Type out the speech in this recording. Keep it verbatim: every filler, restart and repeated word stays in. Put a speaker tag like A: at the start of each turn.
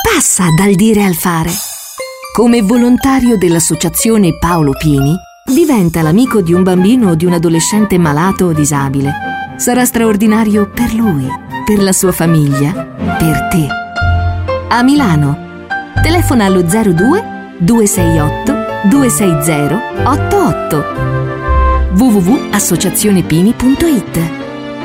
A: Passa dal dire al fare. Come volontario dell'associazione Paolo Pini, diventa l'amico di un bambino o di un adolescente malato o disabile. Sarà straordinario per lui, per la sua famiglia, per te. A Milano. Telefona allo zero due due sei otto due sei zero otto otto. w w w punto associazione pini punto it.